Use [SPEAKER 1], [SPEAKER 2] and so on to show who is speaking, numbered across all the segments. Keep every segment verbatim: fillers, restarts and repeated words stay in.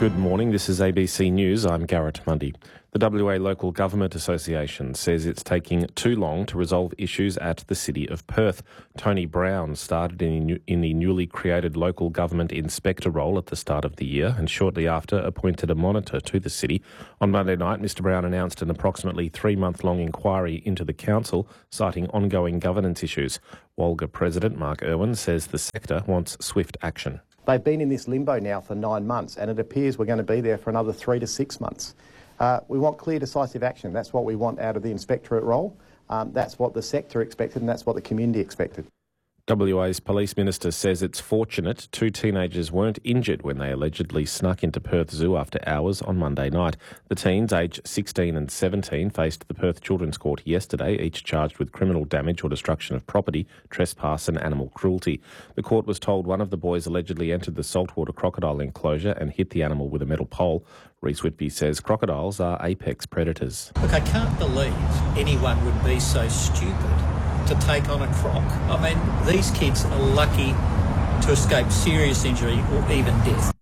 [SPEAKER 1] Good morning, this is A B C News. I'm Garrett Mundy. The W A Local Government Association says it's taking too long to resolve issues at the City of Perth. Tony Brown started in, in the newly created local government inspector role at the start of the year and shortly after appointed a monitor to the city. On Monday night, Mister Brown announced an approximately three-month-long inquiry into the council, citing ongoing governance issues. Walga President Mark Irwin says the sector wants swift action.
[SPEAKER 2] They've been in this limbo now for nine months and it appears we're going to be there for another three to six months. Uh, we want clear, decisive action. That's what we want out of the inspectorate role. Um, that's what the sector expected and that's what the community expected.
[SPEAKER 1] W A's Police Minister says it's fortunate two teenagers weren't injured when they allegedly snuck into Perth Zoo after hours on Monday night. The teens, aged sixteen and seventeen, faced the Perth Children's Court yesterday, each charged with criminal damage or destruction of property, trespass and animal cruelty. The court was told one of the boys allegedly entered the saltwater crocodile enclosure and hit the animal with a metal pole. Reece Whitby says crocodiles are apex predators.
[SPEAKER 3] Look, I can't believe anyone would be so stupid to take on a croc. I mean, these kids are lucky to escape serious injury or even death.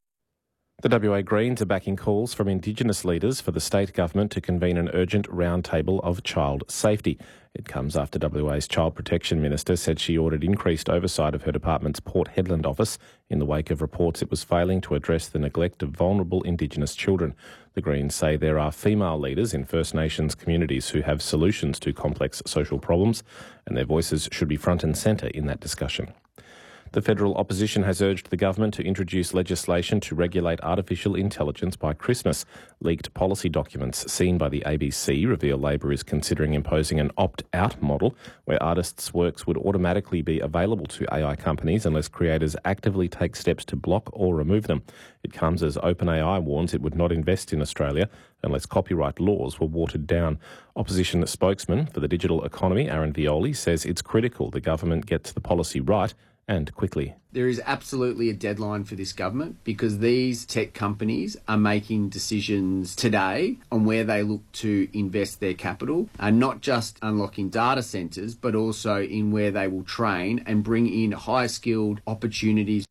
[SPEAKER 1] The W A Greens are backing calls from Indigenous leaders for the state government to convene an urgent roundtable of child safety. It comes after W A's Child Protection Minister said she ordered increased oversight of her department's Port Hedland office in the wake of reports it was failing to address the neglect of vulnerable Indigenous children. The Greens say there are female leaders in First Nations communities who have solutions to complex social problems, and their voices should be front and centre in that discussion. The federal opposition has urged the government to introduce legislation to regulate artificial intelligence by Christmas. Leaked policy documents seen by the A B C reveal Labor is considering imposing an opt-out model where artists' works would automatically be available to A I companies unless creators actively take steps to block or remove them. It comes as OpenAI warns it would not invest in Australia unless copyright laws were watered down. Opposition spokesman for the digital economy, Aaron Violi, says it's critical the government gets the policy right and quickly.
[SPEAKER 4] There is absolutely a deadline for this government because these tech companies are making decisions today on where they look to invest their capital, and not just unlocking data centres, but also in where they will train and bring in high-skilled opportunities.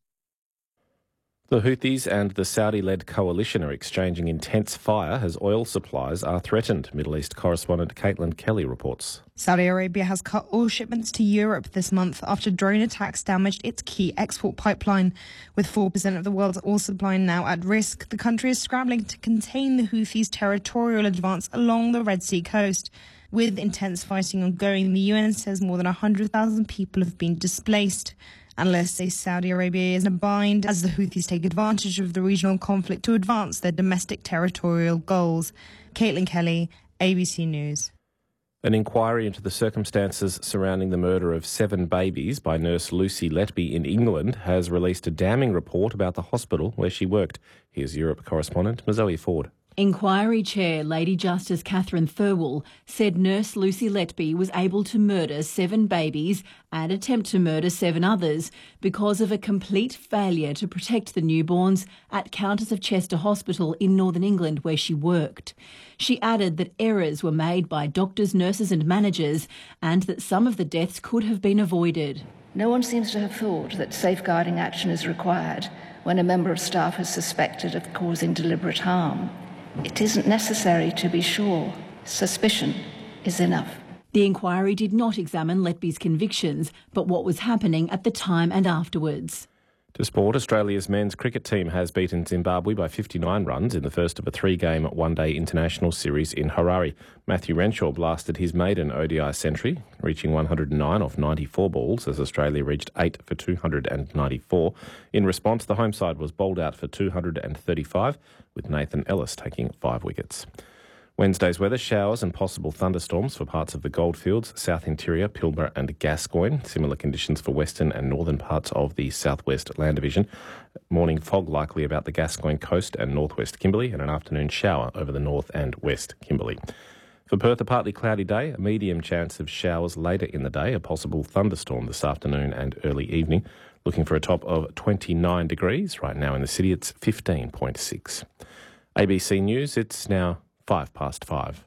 [SPEAKER 1] The Houthis and the Saudi-led coalition are exchanging intense fire as oil supplies are threatened. Middle East correspondent Caitlin Kelly reports.
[SPEAKER 5] Saudi Arabia has cut oil shipments to Europe this month after drone attacks damaged its key export pipeline. With four percent of the world's oil supply now at risk, the country is scrambling to contain the Houthis' territorial advance along the Red Sea coast. With intense fighting ongoing, the U N says more than one hundred thousand people have been displaced. Analysts say Saudi Arabia is in a bind as the Houthis take advantage of the regional conflict to advance their domestic territorial goals. Caitlin Kelly, A B C News.
[SPEAKER 1] An inquiry into the circumstances surrounding the murder of seven babies by nurse Lucy Letby in England has released a damning report about the hospital where she worked. Here's Europe correspondent Mazoe Ford.
[SPEAKER 6] Inquiry Chair Lady Justice Catherine Thirlwall said nurse Lucy Letby was able to murder seven babies and attempt to murder seven others because of a complete failure to protect the newborns at Countess of Chester Hospital in Northern England where she worked. She added that errors were made by doctors, nurses and managers and that some of the deaths could have been avoided.
[SPEAKER 7] No one seems to have thought that safeguarding action is required when a member of staff is suspected of causing deliberate harm. It isn't necessary to be sure. Suspicion is enough.
[SPEAKER 6] The inquiry did not examine Letby's convictions, but what was happening at the time and afterwards.
[SPEAKER 1] To sport, Australia's men's cricket team has beaten Zimbabwe by fifty-nine runs in the first of a three-game one-day international series in Harare. Matthew Renshaw blasted his maiden O D I century, reaching one hundred nine off ninety-four balls as Australia reached eight for two hundred ninety-four. In response, the home side was bowled out for two hundred thirty-five, with Nathan Ellis taking five wickets. Wednesday's weather, showers and possible thunderstorms for parts of the Goldfields, South Interior, Pilbara and Gascoyne. Similar conditions for western and northern parts of the southwest land division. Morning fog likely about the Gascoyne coast and northwest Kimberley, and an afternoon shower over the north and west Kimberley. For Perth, a partly cloudy day, a medium chance of showers later in the day, a possible thunderstorm this afternoon and early evening. Looking for a top of twenty-nine degrees. Right now in the city, it's fifteen point six. A B C News, it's now five past five.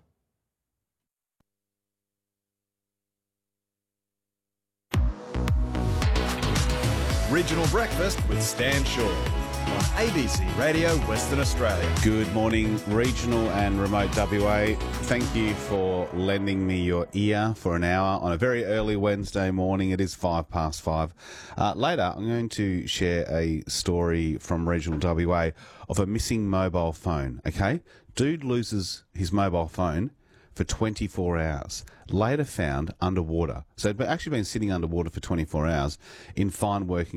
[SPEAKER 8] Regional Breakfast with Stan Shaw. on A B C Radio Western Australia.
[SPEAKER 9] Good morning, regional and remote W A. Thank you for lending me your ear for an hour on a very early Wednesday morning. It is five past five. Uh, later, I'm going to share a story from regional W A of a missing mobile phone, okay? Dude loses his mobile phone for twenty-four hours, later found underwater. So it'd actually been sitting underwater for twenty-four hours in fine working